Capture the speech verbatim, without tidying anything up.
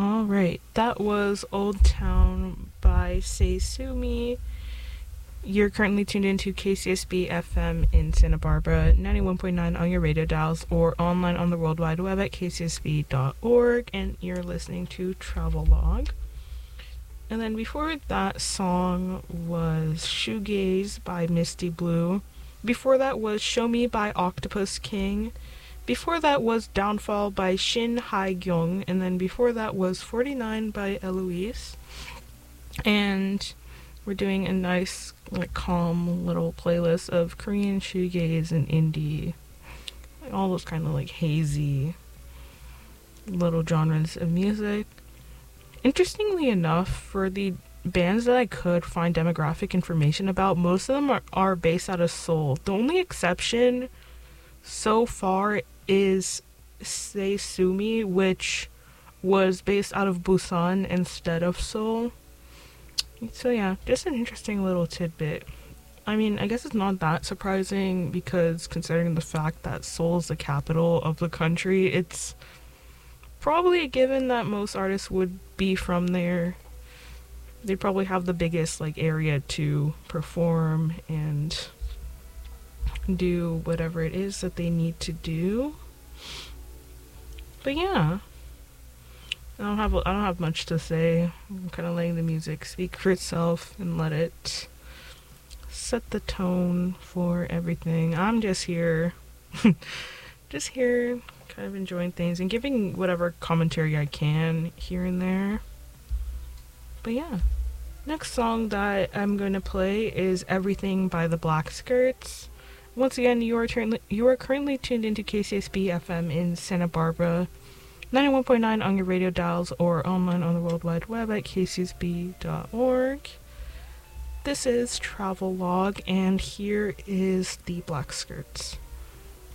All right, that was Old Town by Seisumi. You're currently tuned into K C S B F M in Santa Barbara, ninety-one point nine on your radio dials, or online on the World Wide Web at k c s b dot org, and you're listening to Travelogue. And then before that song was Shoegaze by Misty Blue. Before that was Show Me by Octopus King. Before that was Downfall by Shin Hae-gyung. And then before that was forty-nine by Eloise. And we're doing a nice, like, calm little playlist of Korean shoegaze and indie. All those kind of, like, hazy little genres of music. Interestingly enough, for the bands that I could find demographic information about, most of them are, are based out of Seoul. The only exception so far is Seisumi, which was based out of Busan instead of Seoul. So yeah, just an interesting little tidbit. I mean, I guess it's not that surprising because considering the fact that Seoul is the capital of the country, it's probably a given that most artists would be from there. They probably have the biggest like area to perform and do whatever it is that they need to do. But yeah, I don't have I don't have much to say. I'm kind of letting the music speak for itself and let it set the tone for everything. I'm just here, just here, kind of enjoying things and giving whatever commentary I can here and there. But yeah, next song that I'm going to play is Everything by the Black Skirts. Once again, you are, turn- you are currently tuned into K C S B F M in Santa Barbara, ninety-one point nine on your radio dials, or online on the World Wide Web at k c s b dot org. This is Travelogue, and here is the Black Skirts.